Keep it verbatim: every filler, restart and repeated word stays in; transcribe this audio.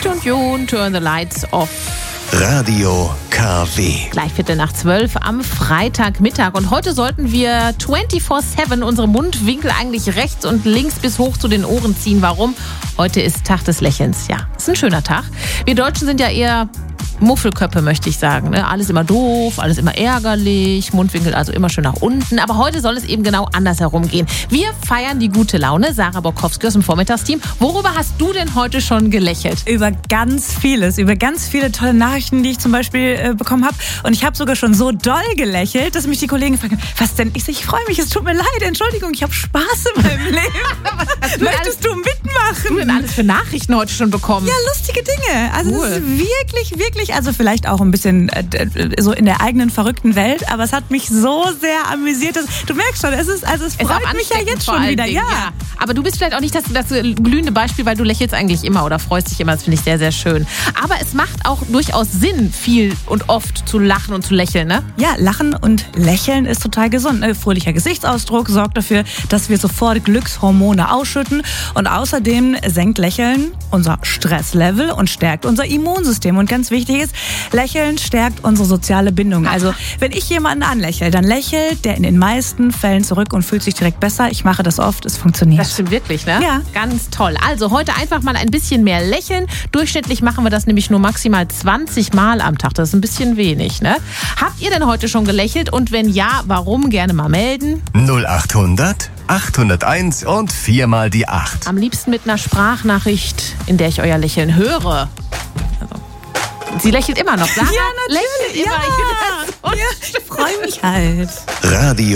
Pete und Jon, Turn the Lights Off. Radio K W. Gleich Viertel nach zwölf am Freitagmittag. Und heute sollten wir vierundzwanzig sieben unsere Mundwinkel eigentlich rechts und links bis hoch zu den Ohren ziehen. Warum? Heute ist Tag des Lächelns. Ja, ist ein schöner Tag. Wir Deutschen sind ja eher Muffelköppe, möchte ich sagen. Ne? Alles immer doof, alles immer ärgerlich, Mundwinkel also immer schön nach unten. Aber heute soll es eben genau andersherum gehen. Wir feiern die gute Laune. Sarah Borkowski aus dem Vormittagsteam. Worüber hast du denn heute schon gelächelt? Über ganz vieles, über ganz viele tolle Nachrichten, die ich zum Beispiel äh, bekommen habe. Und ich habe sogar schon so doll gelächelt, dass mich die Kollegen fragen, was denn? Ich sage, ich freue mich, es tut mir leid, Entschuldigung, ich habe Spaß in meinem Leben. Möchtest du mitmachen? Was hast du denn alles für Nachrichten heute schon bekommen? Ja, lustige Dinge. Also Cool. es ist wirklich, wirklich, also vielleicht auch ein bisschen äh, so in der eigenen verrückten Welt, aber es hat mich so sehr amüsiert. Dass, du merkst schon, es ist, also es Ist auch freut mich ja ansteckend jetzt vor schon allen wieder. Dingen, Ja. ja. Aber du bist vielleicht auch nicht das, das glühende Beispiel, weil du lächelst eigentlich immer oder freust dich immer. Das finde ich sehr, sehr schön. Aber es macht auch durchaus Sinn, viel und oft zu lachen und zu lächeln, ne? Ja, Lachen und Lächeln ist total gesund. Ein fröhlicher Gesichtsausdruck sorgt dafür, dass wir sofort Glückshormone ausschütten. Und außerdem senkt Lächeln unser Stresslevel und stärkt unser Immunsystem. Und ganz wichtig ist, Lächeln stärkt unsere soziale Bindung. Also wenn ich jemanden anlächle, dann lächelt der in den meisten Fällen zurück und fühlt sich direkt besser. Ich mache das oft, es funktioniert. Das stimmt wirklich, ne? Ja. Ganz toll. Also heute einfach mal ein bisschen mehr lächeln. Durchschnittlich machen wir das nämlich nur maximal zwanzig Mal am Tag. Das ist ein bisschen wenig, ne? Habt ihr denn heute schon gelächelt? Und wenn ja, warum? Gerne mal melden. null acht hundert, achthunderteins und viermal die acht. Am liebsten mit einer Sprachnachricht, in der ich euer Lächeln höre. Also, sie lächelt immer noch. Sarah Ja, natürlich. lächelt immer. Ja. Ich finde das so Ja, ich freue mich halt. Radio